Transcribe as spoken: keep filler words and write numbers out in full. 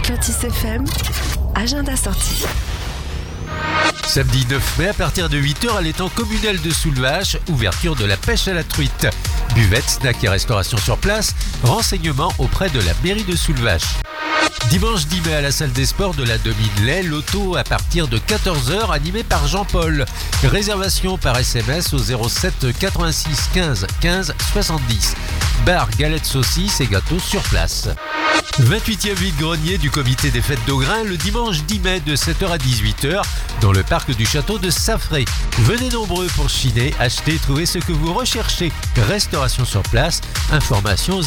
Lotus F M, agenda sortie. Samedi neuf mai, à partir de huit heures, à l'étang communal de Soulvache, ouverture de la pêche à la truite. Buvette, snack et restauration sur place, renseignements auprès de la mairie de Soulvache. Dimanche dix mai, à la salle des sports de la Domine-Lay, loto à partir de quatorze heures, animé par Jean-Paul. Réservation par S M S au zéro sept quatre-vingt-six quinze quinze soixante-dix. Bar, galettes saucisses et gâteaux sur place. vingt-huitième vide-grenier du comité des fêtes d'Augrain le dimanche dix mai de sept heures à dix-huit heures dans le parc du château de Saffré. Venez nombreux pour chiner, acheter, trouver ce que vous recherchez. Restauration sur place, informations